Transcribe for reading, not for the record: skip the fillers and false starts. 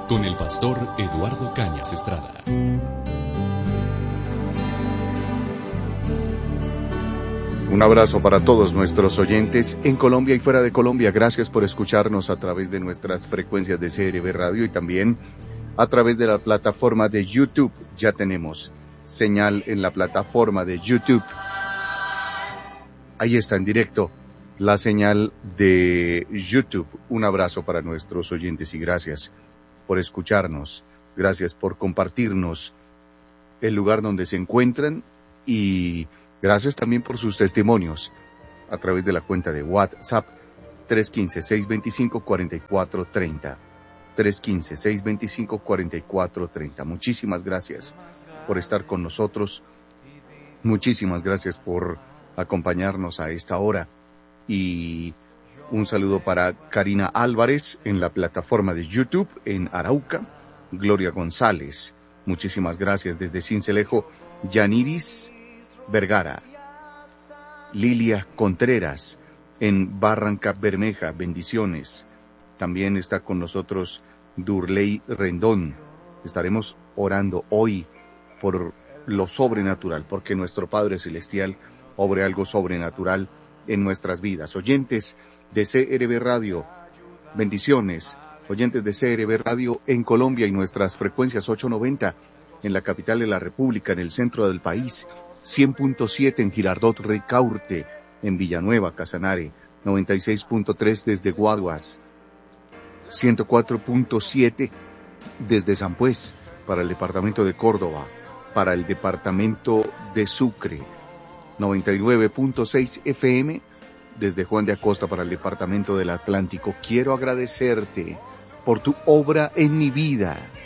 con el pastor Eduardo Cañas Estrada. Un abrazo para todos nuestros oyentes en Colombia y fuera de Colombia. Gracias por escucharnos a través de nuestras frecuencias de CRB Radio y también a través de la plataforma de YouTube. Ya tenemos señal en la plataforma de YouTube. Ahí está en directo la señal de YouTube. Un abrazo para nuestros oyentes y gracias por escucharnos. Gracias por compartirnos el lugar donde se encuentran y gracias también por sus testimonios a través de la cuenta de WhatsApp 315-625-4430. 315-625-4430. Muchísimas gracias por estar con nosotros. Muchísimas gracias por acompañarnos a esta hora. Y un saludo para Karina Álvarez en la plataforma de YouTube en Arauca. Gloria González. Muchísimas gracias desde Sincelejo. Yaniris Vergara. Lilia Contreras en Barranca Bermeja. Bendiciones. También está con nosotros Durley Rendón. Estaremos orando hoy por lo sobrenatural, porque nuestro Padre Celestial obre algo sobrenatural en nuestras vidas. Oyentes de CRB Radio, bendiciones. Oyentes de CRB Radio en Colombia y nuestras frecuencias 890 en la capital de la República, en el centro del país, 100.7 en Girardot Ricaurte, en Villanueva, Casanare, 96.3 desde Guaduas, 104.7 desde Sampués, para el departamento de Córdoba, para el departamento de Sucre, 99.6 FM desde Juan de Acosta para el departamento del Atlántico. Quiero agradecerte por tu obra en mi vida.